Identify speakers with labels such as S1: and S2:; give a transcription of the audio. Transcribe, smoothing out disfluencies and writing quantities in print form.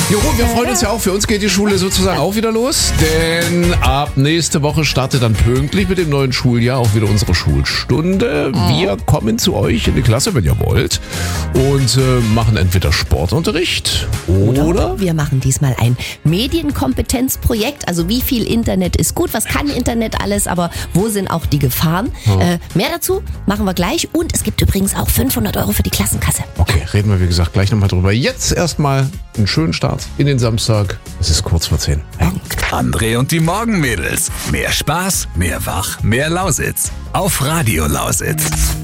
S1: Jo, wir freuen uns ja auch. Für uns geht die Schule sozusagen auch wieder los. Denn ab nächste Woche startet dann pünktlich mit dem neuen Schuljahr auch wieder unsere Schulstunde. Wir kommen zu euch in die Klasse, wenn ihr wollt. Und machen entweder Sportunterricht oder
S2: wir machen diesmal ein Medienkompetenzprojekt. Also wie viel Internet ist gut, was kann Internet alles, aber wo sind auch die Gefahren? Mehr dazu machen wir gleich. Und es gibt übrigens auch 500 € für die Klassenkasse.
S1: Okay, reden wir wie gesagt gleich nochmal drüber. Jetzt erstmal einen schönen Start in den Samstag. Es ist kurz vor 10.
S3: André und die Morgenmädels. Mehr Spaß, mehr Wach, mehr Lausitz. Auf Radio Lausitz.